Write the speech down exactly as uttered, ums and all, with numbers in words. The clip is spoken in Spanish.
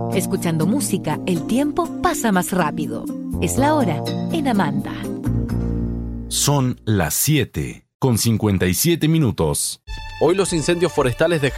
Escuchando música, el tiempo pasa más rápido. Es la hora en Amanda. Son las siete con cincuenta y siete minutos. Hoy los incendios forestales dejaron